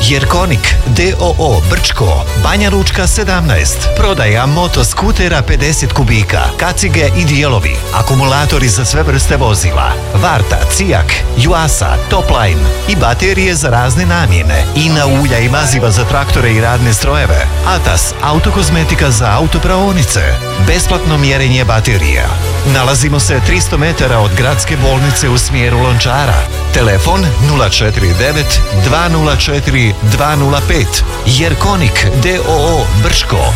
Jerkonik d.o.o. Brčko, Banja Lučka 17. Prodaja motoskutera 50 kubika, kacige i dijelovi, akumulatori za sve vrste vozila, Varta, Cijak, Juasa, Topline i baterije za razne namjene, INA ulja i maziva za traktore i radne strojeve, Atas, autokozmetika za autopraonice, besplatno mjerenje baterija. Nalazimo se 300 metara od gradske bolnice u smjeru Lončara. Telefon 049 204 205. Jerkonik d.o.o. Brčko.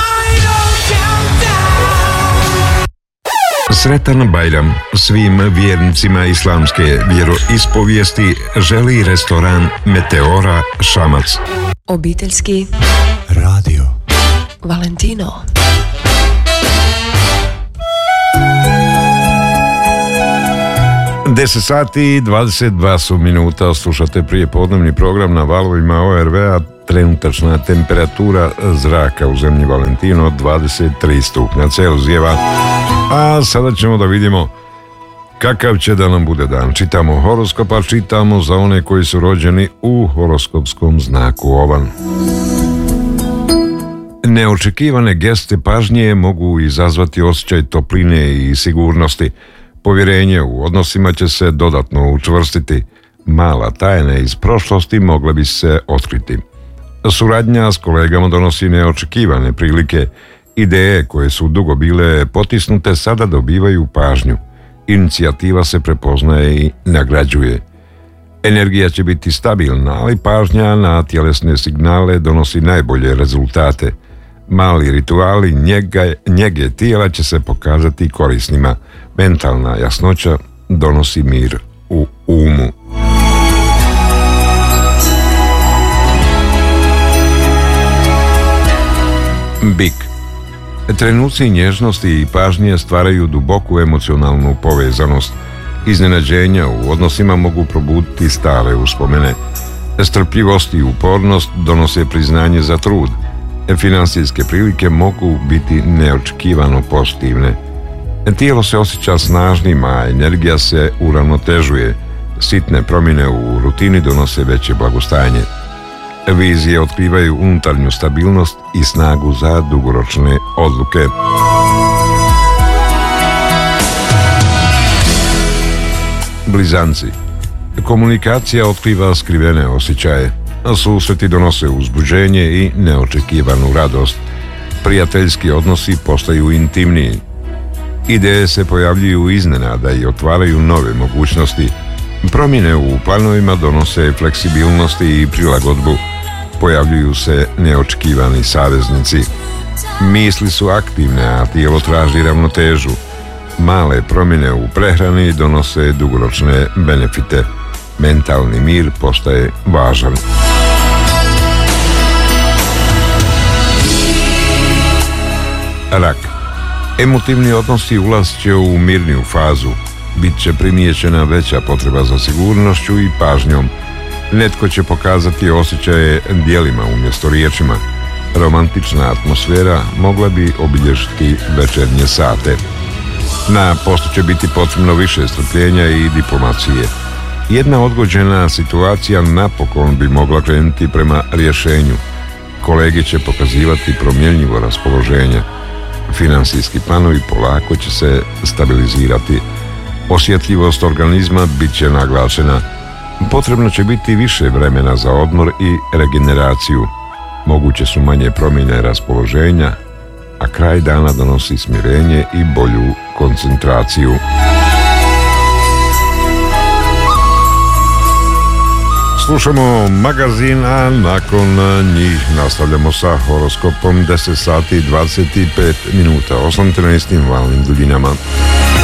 Sretan Bajram svim vjernicima islamske vjeroispovijesti želi restoran Meteora Šamac. Obiteljski radio Valentino. Deset sati i 22 su minuta, slušate prijepodnevni program na valovima ORV-a. Trenutačna temperatura zraka u zemlji Valentino 23 stupnja Celzijeva. A sada ćemo da vidimo kakav će da nam bude dan. Čitamo horoskop, a čitamo za one koji su rođeni u horoskopskom znaku Ovan. Neočekivane geste pažnje mogu izazvati osjećaj topline i sigurnosti. Povjerenje u odnosima će se dodatno učvrstiti. Mala tajna iz prošlosti mogla bi se otkriti. Suradnja s kolegama donosi neočekivane prilike. Ideje koje su dugo bile potisnute sada dobivaju pažnju. Inicijativa se prepoznaje i nagrađuje. Energija će biti stabilna, ali pažnja na tjelesne signale donosi najbolje rezultate. Mali rituali njege tijela će se pokazati korisnima. Mentalna jasnoća donosi mir u umu. Bik. Trenuci nježnosti i pažnje stvaraju duboku emocionalnu povezanost. Iznenađenja u odnosima mogu probuditi stare uspomene. Strpljivost i upornost donose priznanje za trud. Financijske prilike mogu biti neočekivano pozitivne. Tijelo se osjeća snažnim, a energija se uravnotežuje. Sitne promjene u rutini donose veće blagostanje. Vizije otkrivaju unutarnju stabilnost i snagu za dugoročne odluke. Blizanci. Komunikacija otkriva skrivene osjećaje. Susreti donose uzbuđenje i neočekivanu radost. Prijateljski odnosi postaju intimniji. Ideje se pojavljuju iznenada i otvaraju nove mogućnosti. Promjene u planovima donose fleksibilnosti i prilagodbu. Pojavljuju se neočekivani saveznici. Misli su aktivne, a tijelo traži ravnotežu. Male promjene u prehrani donose dugoročne benefite. Mentalni mir postaje važan. Rak. Emotivni odnosi ulazit će u mirniju fazu. Bit će primijećena veća potreba za sigurnošću i pažnjom. Netko će pokazati osjećaje djelima umjesto riječima. Romantična atmosfera mogla bi obilježiti večernje sate. Na poslu će biti potrebno više strpljenja i diplomacije. Jedna odgođena situacija napokon bi mogla krenuti prema rješenju. Kolege će pokazivati promjenjivo raspoloženje. Financijski planovi polako će se stabilizirati. Osjetljivost organizma bit će naglašena. Potrebno će biti više vremena za odmor i regeneraciju. Moguće su manje promjene raspoloženja, a kraj dana donosi smirenje i bolju koncentraciju. Slušamo magazin, a nakon njih nastavljamo sa horoskopom 10 sati 25 minuta, 8 valnim duljinama.